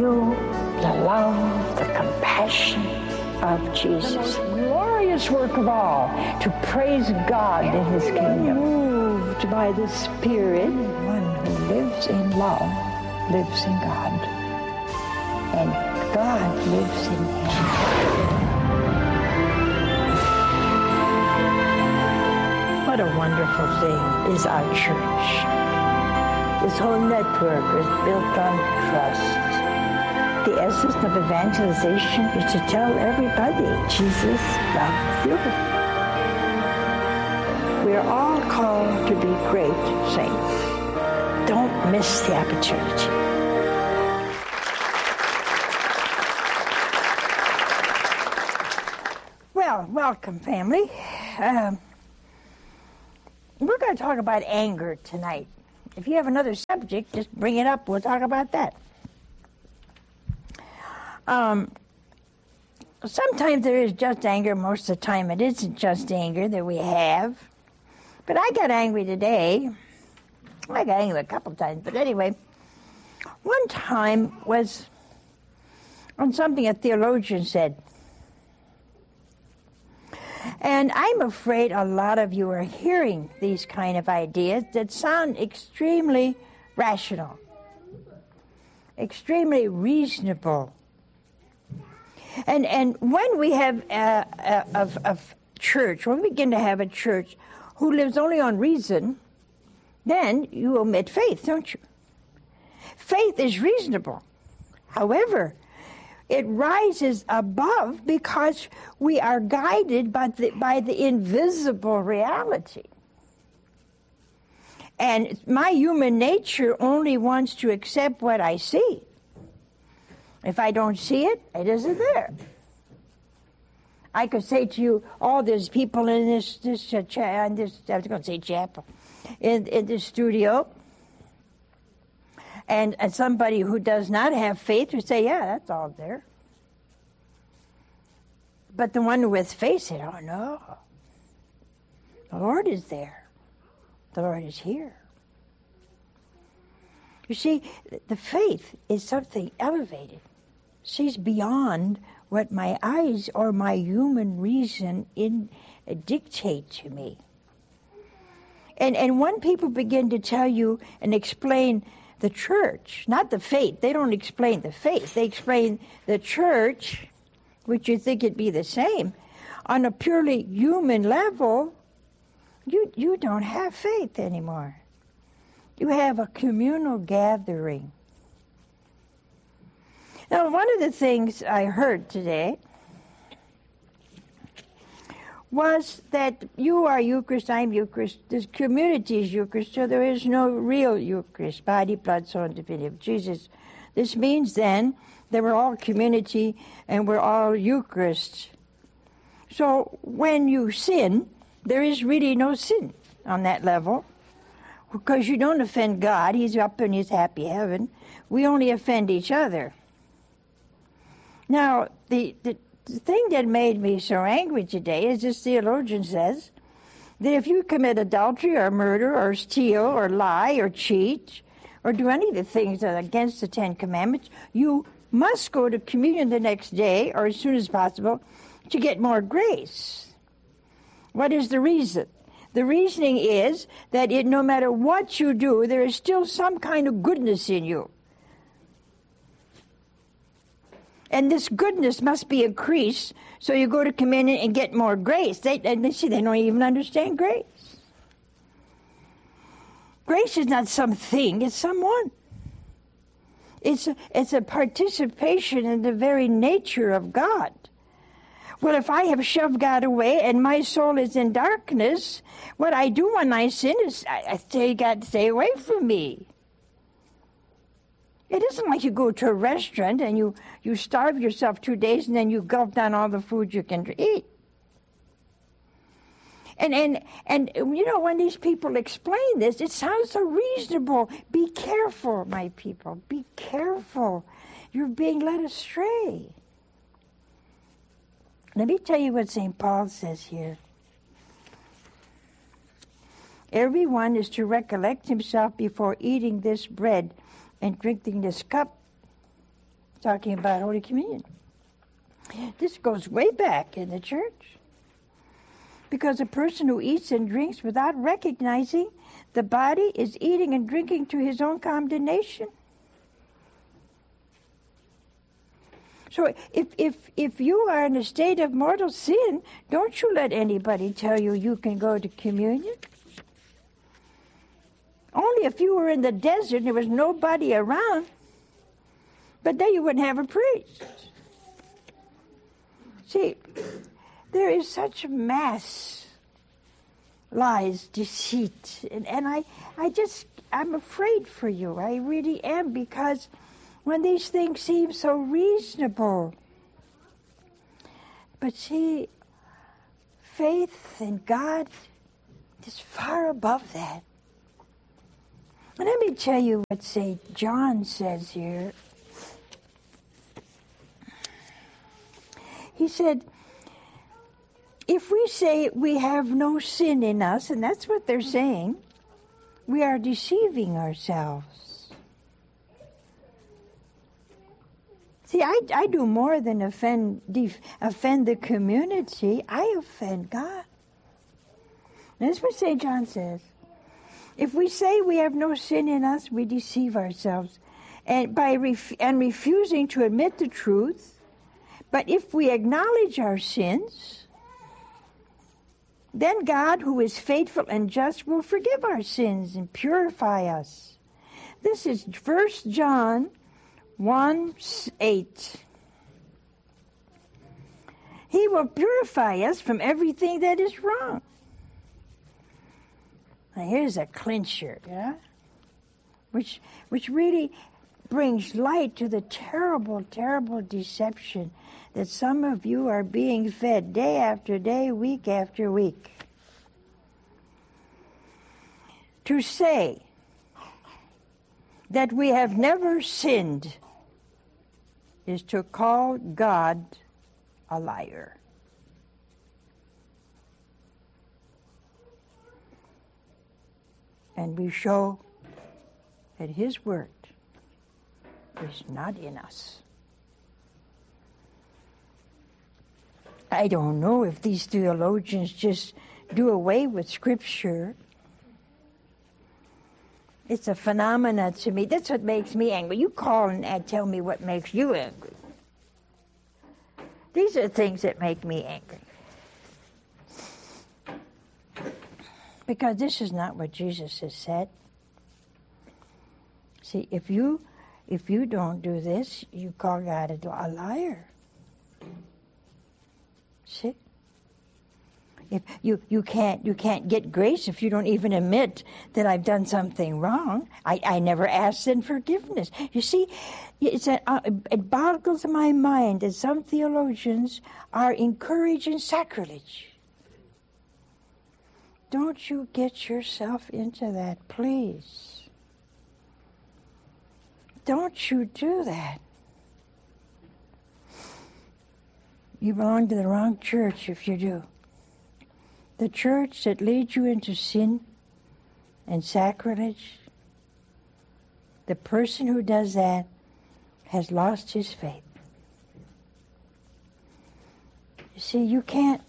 knew the love, the compassion of Jesus. The most glorious work of all, to praise God in His kingdom. Moved by the Spirit, one who lives in love lives in God, and God lives in him. What a wonderful thing is our church. This whole network is built on trust. The essence of evangelization is to tell everybody Jesus loves you. We are all called to be great saints. Don't miss the opportunity. Well, welcome, family. We're going to talk about anger tonight. If you have another subject, just bring it up. We'll talk about that. Sometimes there is just anger. Most of the time it isn't just anger that we have. But I got angry today. I got angry a couple times. But anyway, one time was on something a theologian said. And I'm afraid a lot of you are hearing these kind of ideas that sound extremely rational, extremely reasonable. And when we have a church, when we begin to have a church who lives only on reason, then you omit faith, don't you? Faith is reasonable. However, it rises above because we are guided by the invisible reality. And my human nature only wants to accept what I see. If I don't see it, it isn't there. I could say to you, oh, there's people in I was going to say chapel, in this studio, and somebody who does not have faith would say, yeah, that's all there. But the one with faith said, oh, no. The Lord is there. The Lord is here. You see, the faith is something elevated. She's beyond what my eyes or my human reason dictate to me. And when people begin to tell you and explain the church, not the faith, they don't explain the faith, they explain the church, which you think it'd be the same, on a purely human level, you don't have faith anymore. You have a communal gathering. Now, one of the things I heard today was that you are Eucharist, I'm Eucharist, this community is Eucharist, so there is no real Eucharist, body, blood, soul, and divinity of Jesus. This means then that we're all community and we're all Eucharist. So when you sin, there is really no sin on that level, because you don't offend God. He's up in his happy heaven. We only offend each other. Now, the thing that made me so angry today is this theologian says that if you commit adultery or murder or steal or lie or cheat or do any of the things that are against the Ten Commandments, you must go to communion the next day or as soon as possible to get more grace. What is the reason? The reasoning is that no matter what you do, there is still some kind of goodness in you. And this goodness must be increased, so you go to communion and get more grace. They don't even understand grace. Grace is not something, it's someone. It's a participation in the very nature of God. Well, if I have shoved God away and my soul is in darkness, what I do when I sin is I say, God, stay away from me. It isn't like you go to a restaurant and you starve yourself 2 days and then you gulp down all the food you can eat. And you know, when these people explain this, it sounds so reasonable. Be careful, my people. Be careful. You're being led astray. Let me tell you what St. Paul says here. Everyone is to recollect himself before eating this bread and drinking this cup. talking about Holy Communion. This goes way back in the church. Because a person who eats and drinks without recognizing the body is eating and drinking to his own condemnation. So if you are in a state of mortal sin, don't you let anybody tell you you can go to communion. Only if you were in the desert and there was nobody around, but then you wouldn't have a priest. See, there is such mass lies, deceit, and I'm afraid for you. I really am, because when these things seem so reasonable. But see, faith in God is far above that. And let me tell you what St. John says here. He said, if we say we have no sin in us, and that's what they're saying, we are deceiving ourselves. See, I do more than offend the community. I offend God. That's what St. John says. If we say we have no sin in us, we deceive ourselves, and by refusing to admit the truth. But if we acknowledge our sins, then God, who is faithful and just, will forgive our sins and purify us. This is 1 John 1:8. He will purify us from everything that is wrong. Now here's a clincher, yeah? Which really brings light to the terrible, terrible deception that some of you are being fed day after day, week after week. To say that we have never sinned is to call God a liar. And we show that His word is not in us. I don't know if these theologians just do away with Scripture. It's a phenomena to me. That's what makes me angry. You call and tell me what makes you angry. These are things that make me angry. Because this is not what Jesus has said. See, if you don't do this, you call God a liar. See? If you can't get grace if you don't even admit that I've done something wrong. I never asked in forgiveness. You see, it boggles my mind that some theologians are encouraging sacrilege. Don't you get yourself into that, please. Don't you do that. You belong to the wrong church if you do. The church that leads you into sin and sacrilege, the person who does that has lost his faith. You see, you can't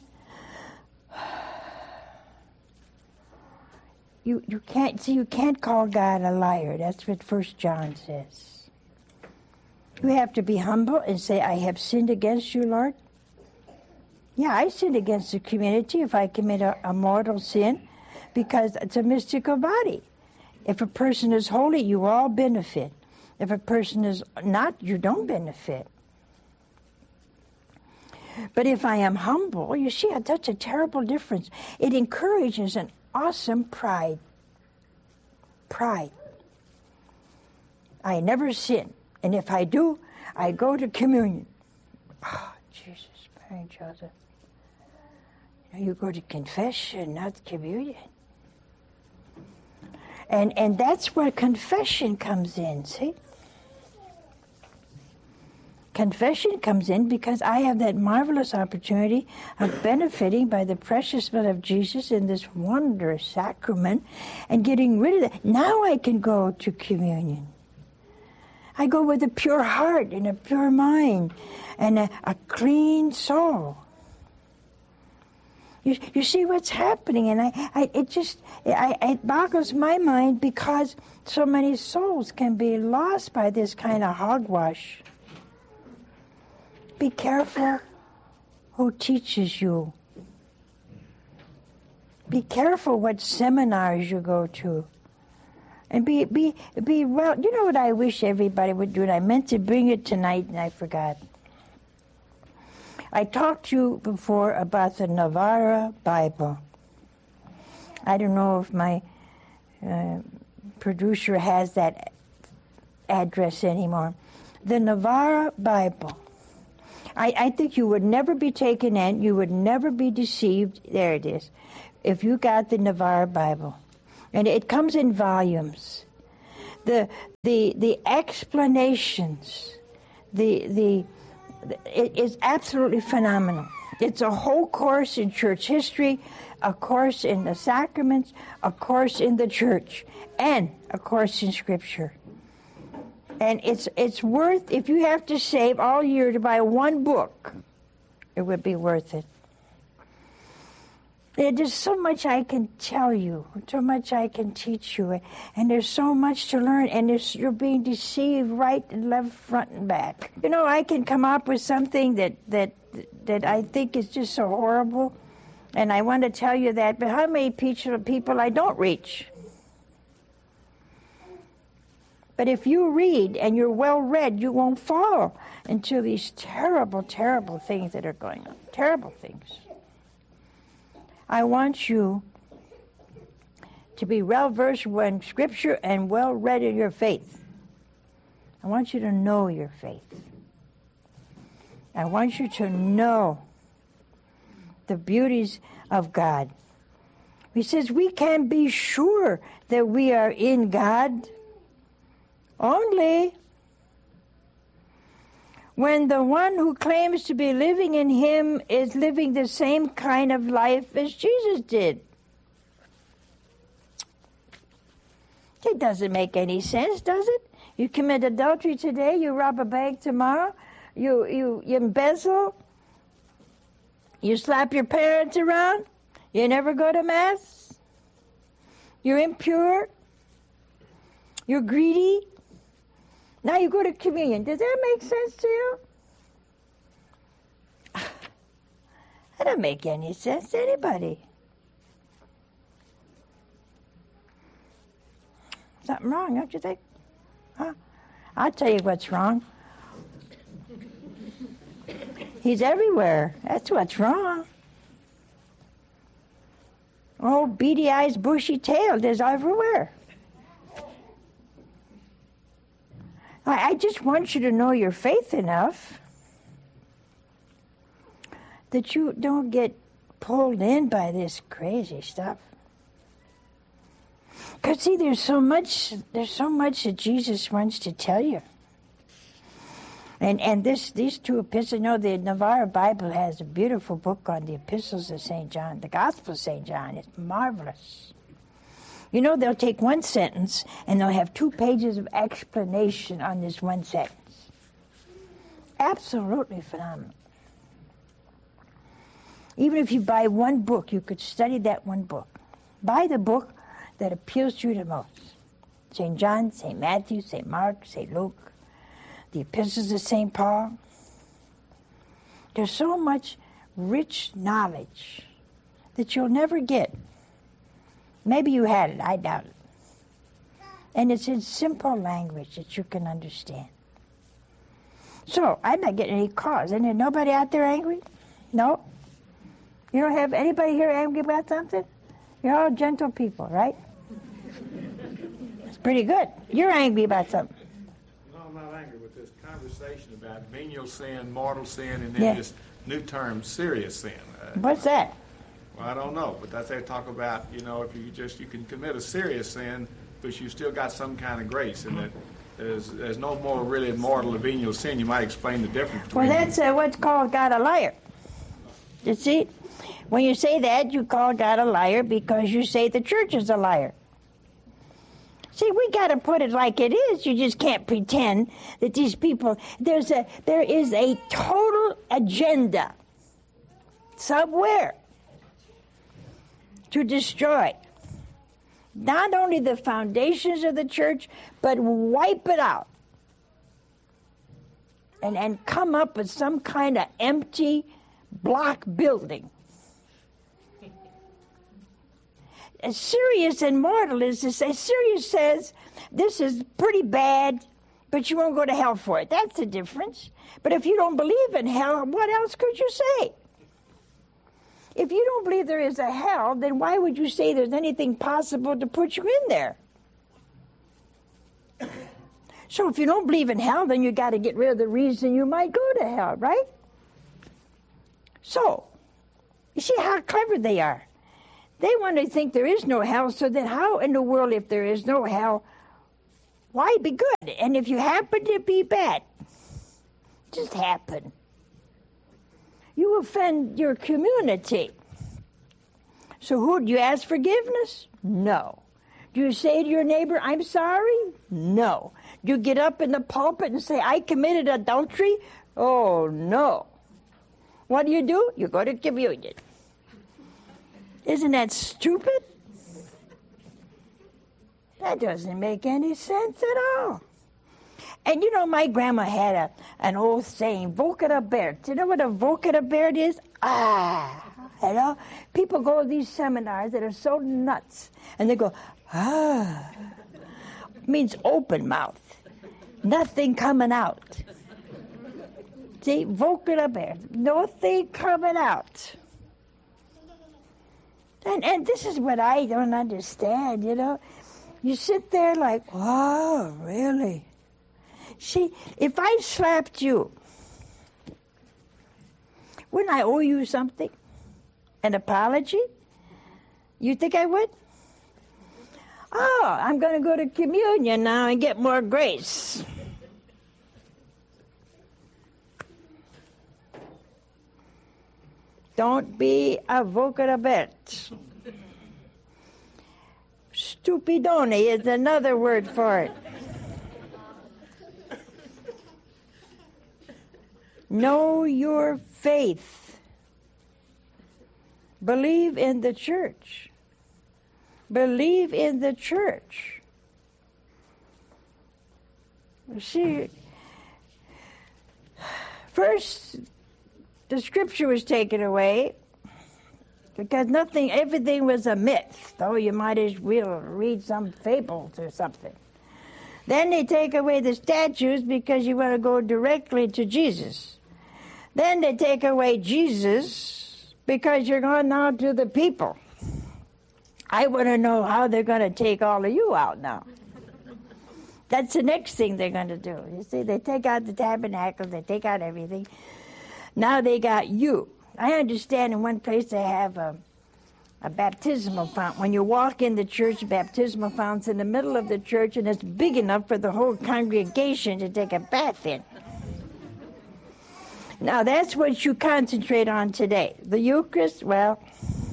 you can't call God a liar. That's what 1 John says. You have to be humble and say, I have sinned against you, Lord. Yeah, I sin against the community if I commit a mortal sin, because it's a mystical body. If a person is holy, you all benefit. If a person is not, you don't benefit. But if I am humble, you see, that's a terrible difference. It encourages an awesome pride. Pride. I never sin. And if I do, I go to communion. Oh, Jesus, Mary, Joseph. You go to confession, not communion. And that's where confession comes in, see? Confession comes in because I have that marvelous opportunity of benefiting by the precious blood of Jesus in this wondrous sacrament and getting rid of that. Now I can go to communion. I go with a pure heart and a pure mind and a clean soul. You see what's happening, and it boggles my mind because so many souls can be lost by this kind of hogwash. Be careful who teaches you. Be careful what seminars you go to. And be well. You know what I wish everybody would do, and I meant to bring it tonight and I forgot. I talked to you before about the Navarra Bible. I don't know if my producer has that address anymore. The Navarra Bible. I think you would never be taken in, you would never be deceived, there it is, if you got the Navarra Bible. And it comes in volumes. The explanations, it is absolutely phenomenal. It's a whole course in church history, a course in the sacraments, a course in the church, and a course in Scripture. And it's worth, if you have to save all year to buy one book, it would be worth it. There's so much I can tell you, so much I can teach you, and there's so much to learn, and you're being deceived right and left, front and back. You know, I can come up with something that I think is just so horrible, and I want to tell you that, but how many people I don't reach? But if you read and you're well read, you won't fall into these terrible, terrible things that are going on. Terrible things. I want you to be well-versed in Scripture and well-read in your faith. I want you to know your faith. I want you to know the beauties of God. He says we can be sure that we are in God only when the one who claims to be living in Him is living the same kind of life as Jesus did. It doesn't make any sense, does it? You commit adultery today, you rob a bank tomorrow, you embezzle, you slap your parents around, you never go to Mass, you're impure, you're greedy. Now you go to communion. Does that make sense to you? That doesn't make any sense to anybody. Something wrong, don't you think? Huh? I'll tell you what's wrong. He's everywhere. That's what's wrong. Oh, beady eyes, bushy tailed is everywhere. I just want you to know your faith enough that you don't get pulled in by this crazy stuff. Because see, there's so much that Jesus wants to tell you. And these two epistles, you know, the Navarra Bible has a beautiful book on the epistles of St. John, the Gospel of St. John. It's marvelous. You know, they'll take one sentence and they'll have 2 pages of explanation on this one sentence. Absolutely phenomenal. Even if you buy one book, you could study that one book. Buy the book that appeals to you the most. St. John, St. Matthew, St. Mark, St. Luke, the epistles of St. Paul. There's so much rich knowledge that you'll never get. Maybe you had it, I doubt it. And it's in simple language that you can understand. So, I'm not getting any calls. Isn't there nobody out there angry? No? You don't have anybody here angry about something? You're all gentle people, right? That's pretty good. You're angry about something. No, I'm not angry with this conversation about venial sin, mortal sin, and then this new term, serious sin. What's that? Well, I don't know, but that's they talk about, you know, if you can commit a serious sin, but you still got some kind of grace, and that there's no more really mortal or venial sin. You might explain the difference between Well, that's what's called God a liar. You see? When you say that, you call God a liar because you say the church is a liar. See, we got to put it like it is. You just can't pretend that these people, there is a total agenda somewhere to destroy not only the foundations of the church, but wipe it out and come up with some kind of empty block building. As serious and mortal is to say, serious says, this is pretty bad, but you won't go to hell for it. That's the difference. But if you don't believe in hell, what else could you say? If you don't believe there is a hell, then why would you say there's anything possible to put you in there? So if you don't believe in hell, then you got to get rid of the reason you might go to hell, right? So, you see how clever they are. They want to think there is no hell, so then how in the world, if there is no hell, why be good? And if you happen to be bad, just happen. You offend your community. So who, do you ask forgiveness? No. Do you say to your neighbor, I'm sorry? No. Do you get up in the pulpit and say, I committed adultery? Oh, no. What do? You go to communion. Isn't that stupid? That doesn't make any sense at all. And you know, my grandma had an old saying, vocata bert. Do you know what a vocata bert is? You know, people go to these seminars that are so nuts, and they go, It means open mouth. Nothing coming out. See, vocata bert. Nothing coming out. And this is what I don't understand, you know. You sit there like, wow, really? See, if I slapped you, wouldn't I owe you something? An apology? You think I would? Oh, I'm going to go to communion now and get more grace. Don't be a vocata bert. Stupidone is another word for it. Know your faith. Believe in the church. Believe in the church. See, first, the scripture was taken away because everything was a myth. Oh, you might as well read some fables or something. Then they take away the statues because you want to go directly to Jesus. Then they take away Jesus because you're going now to the people. I want to know how they're going to take all of you out now. That's the next thing they're going to do. You see, they take out the tabernacle, they take out everything. Now they got you. I understand in one place they have a baptismal fountain. When you walk in the church, baptismal fountain's in the middle of the church, and it's big enough for the whole congregation to take a bath in. Now that's what you concentrate on today. The Eucharist, well,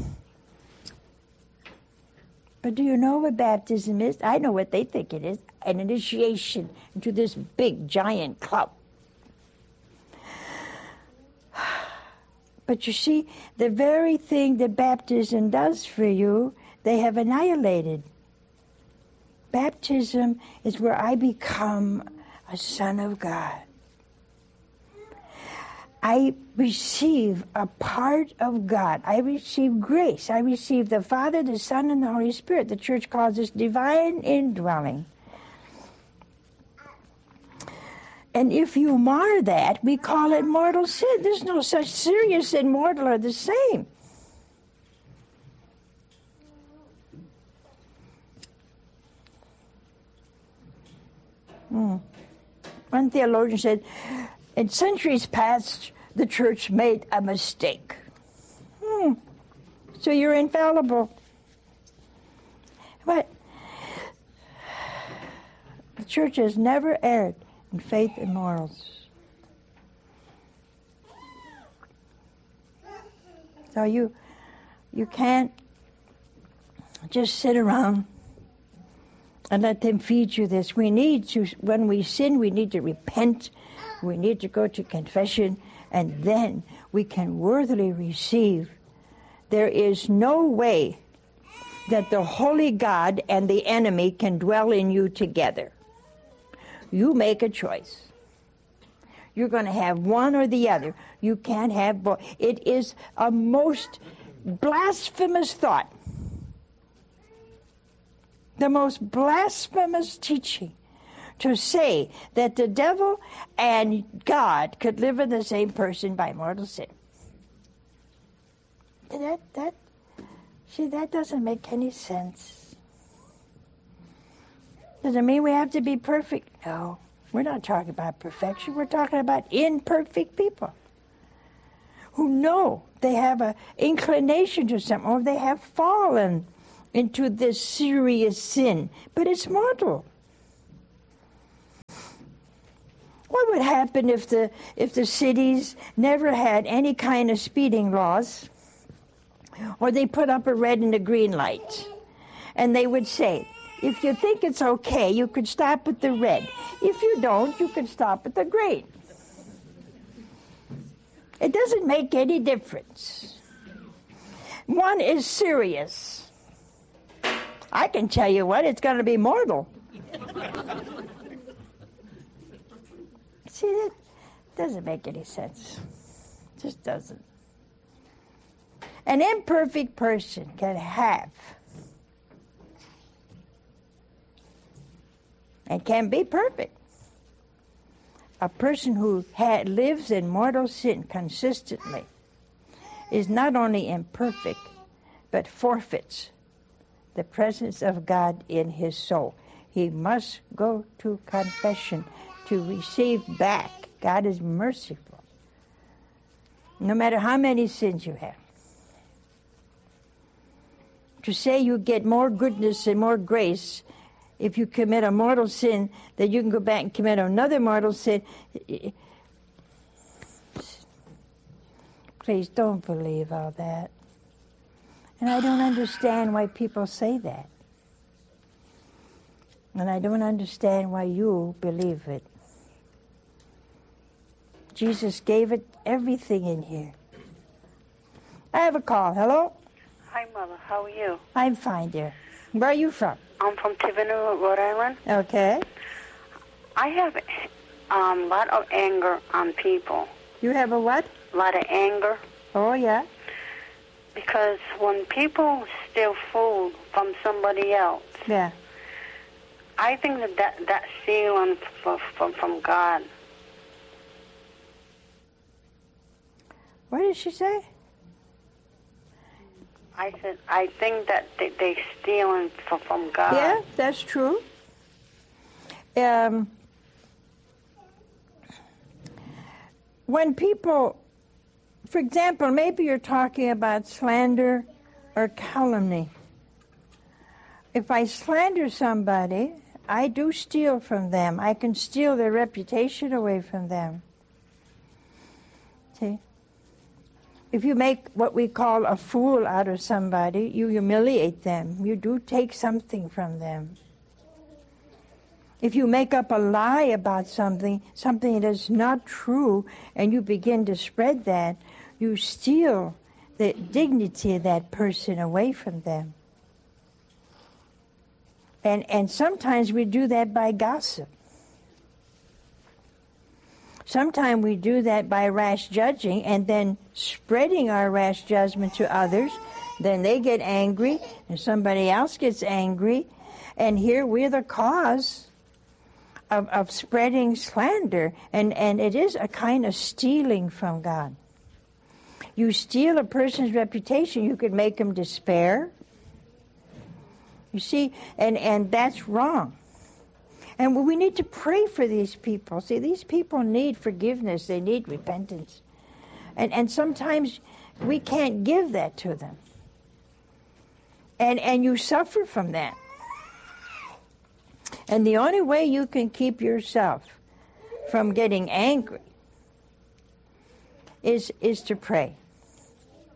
but do you know what baptism is? I know what they think it is. An initiation into this big, giant club. But you see, the very thing that baptism does for you, they have annihilated. Baptism is where I become a son of God. I receive a part of God. I receive grace. I receive the Father, the Son, and the Holy Spirit. The church calls this divine indwelling. And if you mar that, we call it mortal sin. There's no such serious and mortal are the same. One theologian said, in centuries past, the church made a mistake. So you're infallible. But the church has never erred in faith and morals. So you can't just sit around And let them feed you this. We need to, when we sin, we need to repent. We need to go to confession, and then we can worthily receive. There is no way that the holy God and the enemy can dwell in you together. You make a choice. You're going to have one or the other. You can't have both. It is a most blasphemous thought. The most blasphemous teaching to say that the devil and God could live in the same person by mortal sin. That doesn't make any sense. Does it mean we have to be perfect? No. We're not talking about perfection. We're talking about imperfect people who know they have an inclination to something, or they have fallen into this serious sin, but it's mortal. What would happen if the cities never had any kind of speeding laws, or they put up a red and a green light, and they would say, if you think it's okay, you could stop at the red. If you don't, you can stop at the green. It doesn't make any difference. One is serious. I can tell you what, it's going to be mortal. See, that doesn't make any sense. It just doesn't. An imperfect person can have and can be perfect. A person who lives in mortal sin consistently is not only imperfect, but forfeits the presence of God in his soul. He must go to confession to receive back. God is merciful, no matter how many sins you have. To say you get more goodness and more grace if you commit a mortal sin, that you can go back and commit another mortal sin. Please don't believe all that. And I don't understand why people say that. And I don't understand why you believe it. Jesus gave it everything in here. I have a call. Hello? Hi, Mother. How are you? I'm fine, dear. Where are you from? I'm from Tiverton, Rhode Island. Okay. I have a lot of anger on people. You have a what? A lot of anger. Oh, yeah. Because when people steal food from somebody else, Yeah. I think that's stealing from God. What did she say? I said, I think that they stealing from God. Yeah, that's true. When people, for example, maybe you're talking about slander or calumny. If I slander somebody, I do steal from them. I can steal their reputation away from them. See? If you make what we call a fool out of somebody, you humiliate them. You do take something from them. If you make up a lie about something that is not true, and you begin to spread that, you steal the dignity of that person away from them. And sometimes we do that by gossip. Sometimes we do that by rash judging and then spreading our rash judgment to others. Then they get angry and somebody else gets angry. And here we're the cause of spreading slander. And it is a kind of stealing from God. You steal a person's reputation, you could make them despair. You see, and that's wrong. And we need to pray for these people. See, these people need forgiveness. They need repentance. And sometimes we can't give that to them. And you suffer from that. And the only way you can keep yourself from getting angry is to pray.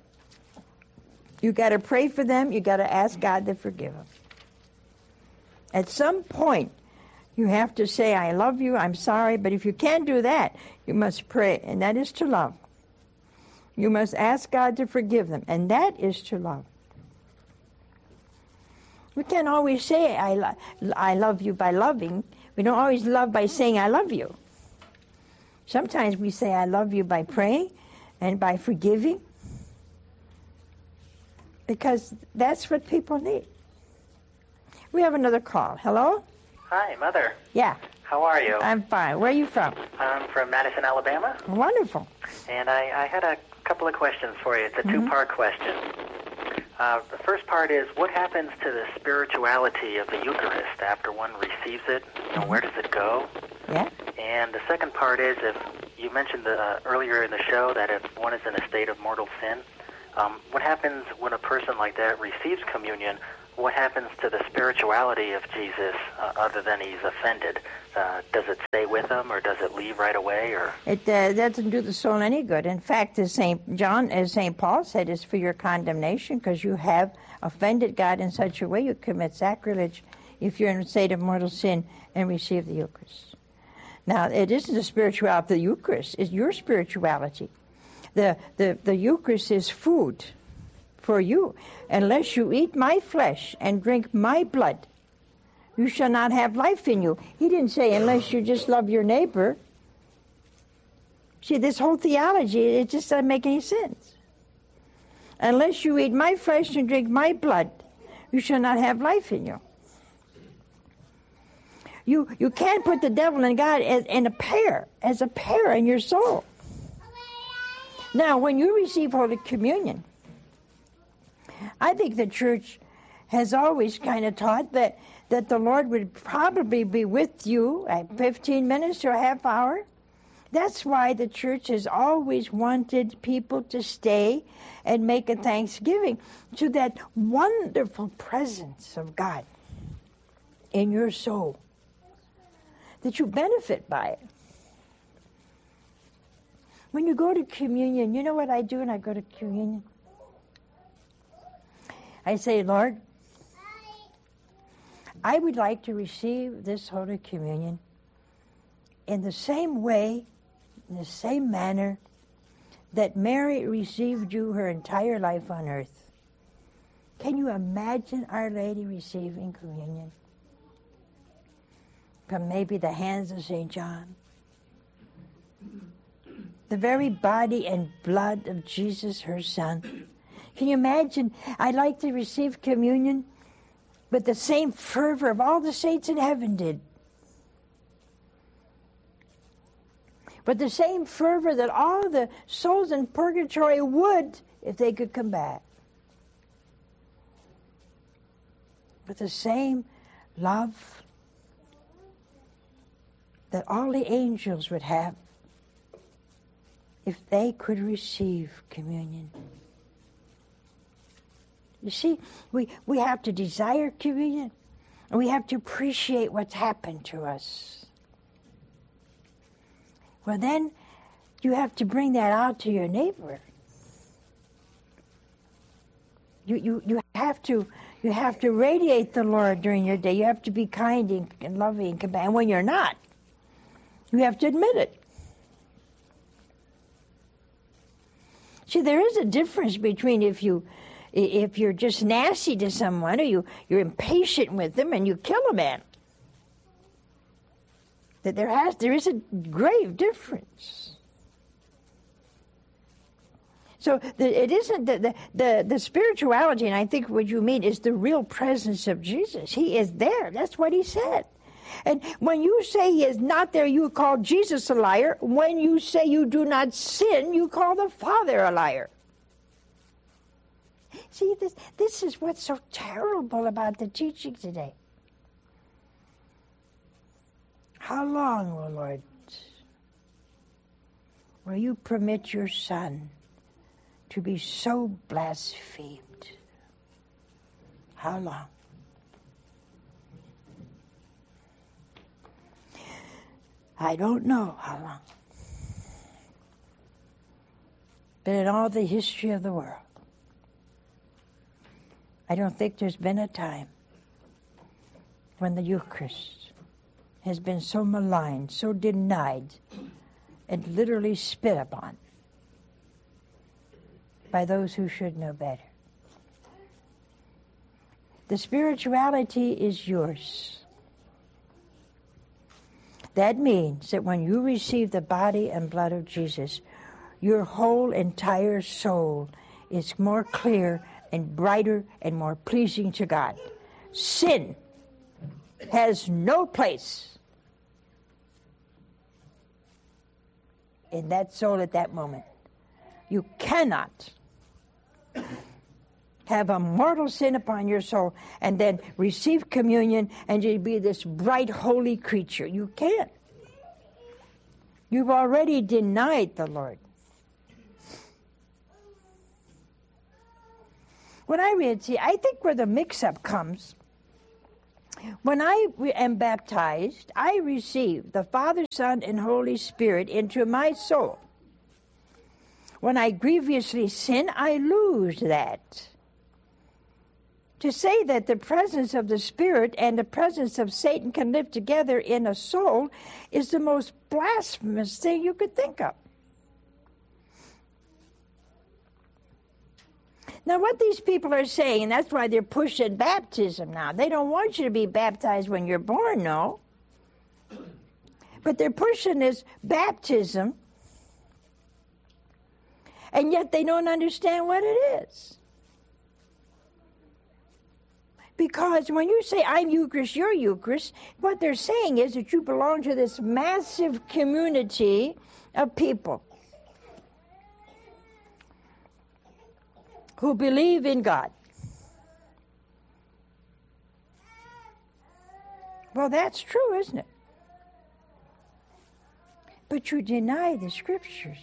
You got to pray for them. You got to ask God to forgive them. At some point, you have to say, I love you, I'm sorry, but if you can't do that, you must pray, and that is to love. You must ask God to forgive them, and that is to love. We can't always say, I love you by loving. We don't always love by saying, I love you. Sometimes we say, I love you by praying and by forgiving, because that's what people need. We have another call. Hello? Hi, Mother. Yeah. How are you? I'm fine. Where are you from? I'm from Madison, Alabama. Wonderful. And I had a couple of questions for you. It's a two-part question. The first part is, what happens to the spirituality of the Eucharist after one receives it? Where does it go? Yeah. And the second part is, if you mentioned earlier in the show that if one is in a state of mortal sin, what happens when a person like that receives communion? What happens to the spirituality of Jesus other than he's offended? Does it stay with him, or does it leave right away? Or it doesn't do the soul any good. In fact, as St. Paul said, it's for your condemnation, because you have offended God in such a way you commit sacrilege if you're in a state of mortal sin and receive the Eucharist. Now, it isn't the spirituality of the Eucharist; it's your spirituality. The Eucharist is food for you. Unless you eat my flesh and drink my blood, you shall not have life in you. He didn't say unless you just love your neighbor. See, this whole theology, it just doesn't make any sense. Unless you eat my flesh and drink my blood, you shall not have life in you. You can't put the devil and God as a pair in your soul. Now, when you receive Holy Communion, I think the church has always kind of taught that the Lord would probably be with you at 15 minutes to a half hour. That's why the church has always wanted people to stay and make a thanksgiving to that wonderful presence of God in your soul, that you benefit by it. When you go to communion, you know what I do when I go to communion? I say, Lord, I would like to receive this Holy Communion in the same way, in the same manner that Mary received you her entire life on earth. Can you imagine Our Lady receiving communion from maybe the hands of St. John? The very body and blood of Jesus, her Son. Can you imagine? I'd like to receive communion with the same fervor of all the saints in heaven did. With the same fervor that all the souls in purgatory would if they could come back. With the same love that all the angels would have if they could receive communion. You see, we have to desire communion, and we have to appreciate what's happened to us. Well, then you have to bring that out to your neighbor. You have to radiate the Lord during your day. You have to be kind and loving and compassionate. And when you're not, you have to admit it. See, there is a difference between if you're just nasty to someone, or you're impatient with them and you kill a man. That there is a grave difference. So it isn't the spirituality, and I think what you mean is the real presence of Jesus. He is there. That's what he said. And when you say he is not there, you call Jesus a liar. When you say you do not sin, you call the Father a liar. See, this is what's so terrible about the teaching today. How long, O Lord, will you permit your Son to be so blasphemed? How long? I don't know how long. But in all the history of the world, I don't think there's been a time when the Eucharist has been so maligned, so denied, and literally spit upon by those who should know better. The spirituality is yours. That means that when you receive the body and blood of Jesus, your whole entire soul is more clear and brighter and more pleasing to God. Sin has no place in that soul at that moment. You cannot have a mortal sin upon your soul and then receive communion and you be this bright, holy creature. You can't. You've already denied the Lord. When I read, I think where the mix-up comes, when I am baptized, I receive the Father, Son, and Holy Spirit into my soul. When I grievously sin, I lose that. To say that the presence of the Spirit and the presence of Satan can live together in a soul is the most blasphemous thing you could think of. Now, what these people are saying, and that's why they're pushing baptism now. They don't want you to be baptized when you're born, no. But they're pushing this baptism, and yet they don't understand what it is. Because when you say, I'm Eucharist, you're Eucharist, what they're saying is that you belong to this massive community of people who believe in God. Well, that's true, isn't it? But you deny the Scriptures.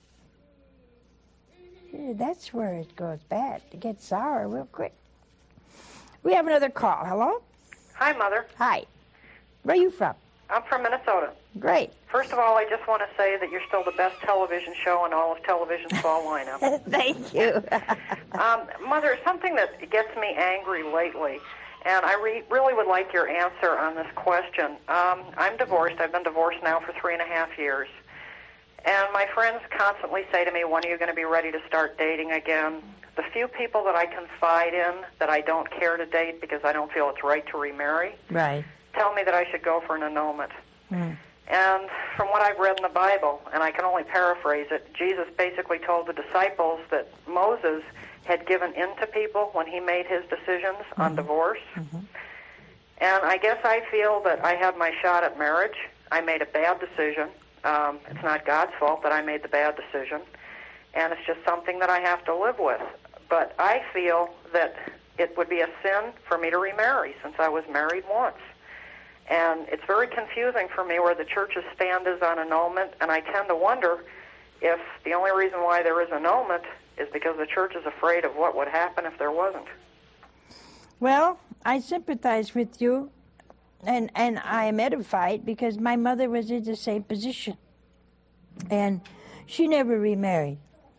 That's where it goes bad. It gets sour real quick. We have another call. Hello? Hi, Mother. Hi. Where are you from? I'm from Minnesota. Great. First of all, I just want to say that you're still the best television show in all of television's fall lineup. Thank you. Mother, something that gets me angry lately, and I really would like your answer on this question. I'm divorced. I've been divorced now for 3.5 years. And my friends constantly say to me, when are you going to be ready to start dating again? The few people that I confide in that I don't care to date because I don't feel it's right to remarry, Right. tell me that I should go for an annulment. Mm. And from what I've read in the Bible, and I can only paraphrase it, Jesus basically told the disciples that Moses had given in to people when he made his decisions on divorce. Mm-hmm. And I guess I feel that I had my shot at marriage. I made a bad decision. It's not God's fault that I made the bad decision. And it's just something that I have to live with. But I feel that it would be a sin for me to remarry since I was married once. And it's very confusing for me where the church's stand is on annulment, and I tend to wonder if the only reason why there is annulment is because the church is afraid of what would happen if there wasn't. Well, I sympathize with you, and I am edified because my mother was in the same position, and she never remarried.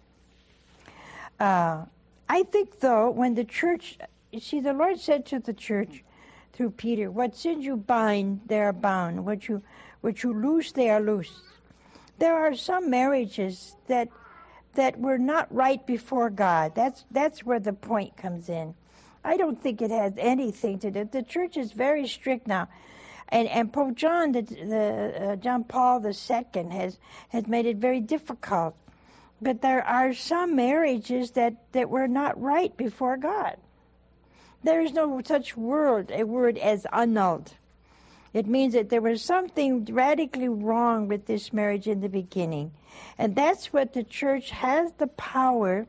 I think, though, when the church, you see, the Lord said to the church through Peter, what sins you bind, they are bound. What you loose, they are loose. There are some marriages that were not right before God. That's where the point comes in. I don't think it has anything to do. The church is very strict now. And Pope John, John Paul II has made it very difficult. But there are some marriages that were not right before God. There is no such a word as annulled. It means that there was something radically wrong with this marriage in the beginning. And that's what the church has the power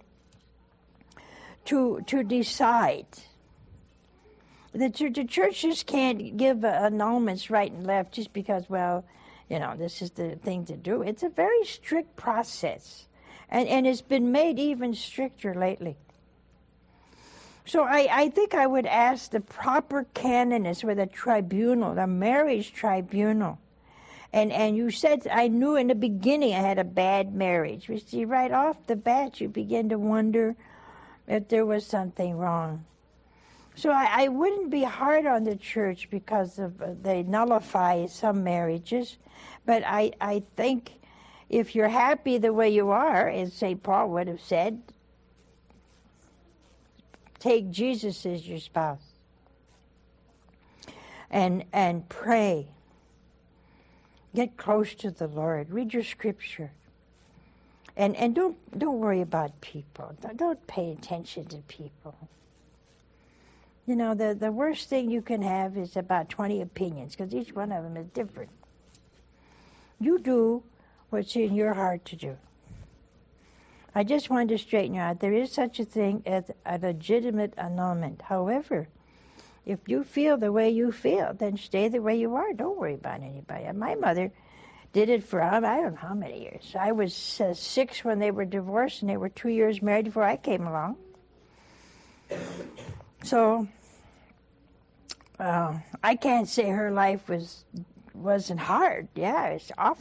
to decide. The church just can't give annulments right and left just because, well, this is the thing to do. It's a very strict process. And it's been made even stricter lately. So I think I would ask the proper canonist or the tribunal, the marriage tribunal. And you said, I knew in the beginning I had a bad marriage. You see, right off the bat, you begin to wonder if there was something wrong. So I wouldn't be hard on the church because of they nullify some marriages, but I think if you're happy the way you are, as St. Paul would have said, take Jesus as your spouse and pray. Get close to the Lord. Read your scripture. And don't worry about people. Don't pay attention to people. You know, the worst thing you can have is about 20 opinions, because each one of them is different. You do what's in your heart to do. I just wanted to straighten you out. There is such a thing as a legitimate annulment. However, if you feel the way you feel, then stay the way you are. Don't worry about anybody. And my mother did it for, I don't know how many years. I was 6 when they were divorced, and they were 2 years married before I came along. So I can't say her life wasn't hard. Yeah, it's awful.